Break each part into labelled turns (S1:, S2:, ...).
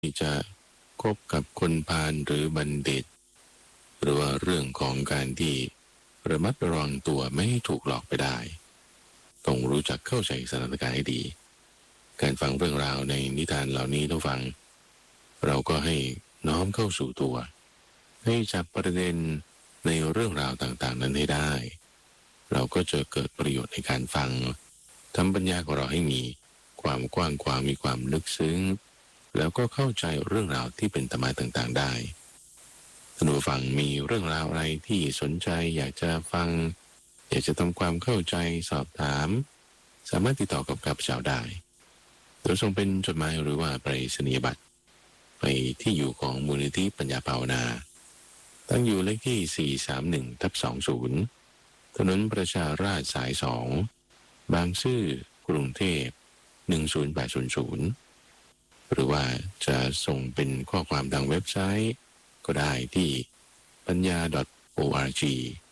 S1: ที่จะคบกับคนพาลหรือบัณฑิตหรือว่าเรื่องของการที่ระมัดระวังตัวไม่ให้ถูกหลอกไปได้ต้องรู้จักเข้าใจสถานการณ์ให้ดีการฟังเรื่องราวในนิทานเหล่านี้ท่านฟังเราก็ให้น้อมเข้าสู่ตัวให้จับประเด็นในเรื่องราวต่างๆนั้นให้ได้เราก็จะเกิดประโยชน์ในการฟังทำปัญญาของเราให้มีความกว้างขวางมีความลึกซึ้งแล้วก็เข้าใจเรื่องราวที่เป็นธรรมะต่างๆได้ท่านผู้ฟังมีเรื่องราวอะไรที่สนใจอยากจะฟังอยากจะทำความเข้าใจสอบถามสามารถติดต่อกับข้าพเจ้าได้โดยส่งเป็นจดหมายหรือว่าไปรษณียบัตรไปที่อยู่ของมูลนิธิปัญญาภาวนาตั้งอยู่เลขที่431/20ถนนประชาราษฎร์สาย2บางซื่อกรุงเทพ10800หรือว่าจะส่งเป็นข้อความทางเว็บไซต์ก็ได้ที่ปัญญา .org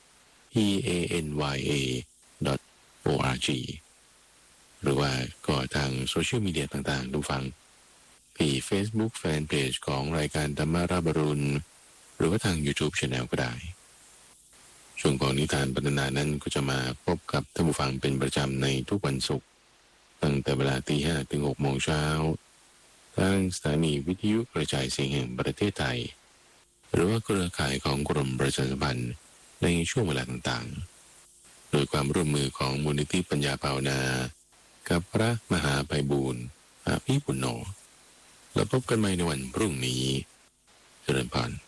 S1: PANYA.org หรือว่าก็ทางโซเชียลมีเดียต่างๆทุกฟังที่ Facebook Fanpage ของรายการธรรมาราบรุณหรือว่าทาง YouTube Channel ก็ได้ช่วงของนิทานปรรถนานั้นก็จะมาพบกับท่านผู้ฟังเป็นประจำในทุกวันศุกร์ตั้งแต่เวลา 5:00 ถึง 6:00 น.ทางสถานีวิทยุกระจายเสียงแห่งประเทศไทยหรือว่าเครือข่ายของกรมประชาสัมพันธ์ในช่วงเวลาต่างๆโดยความร่วมมือของมูลนิธิปัญญาภาวนากับพระมหาไพบูลย์อาภิปุณโญแล้วพบกันใหม่ในวันพรุ่งนี้เจริญพร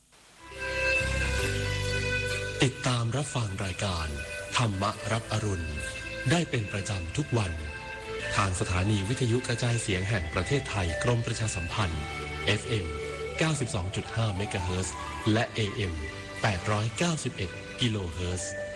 S2: ติดตามรับฟังรายการธรรมรับอรุณได้เป็นประจำทุกวันทางสถานีวิทยุกระจายเสียงแห่งประเทศไทยกรมประชาสัมพันธ์ FM 92.5 เมกะเฮิรตซ์และ AM 891 กิโลเฮิรตซ์